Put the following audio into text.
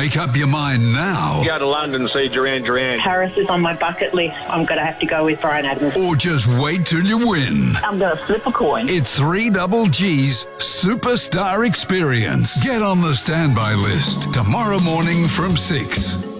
Make up your mind now. Go to London and see Duran Duran. Paris is on my bucket list. I'm going to have to go with Bryan Adams. Or just wait till you win. I'm going to flip a coin. It's 3GG's Superstar Experience. Get on the standby list tomorrow morning from 6.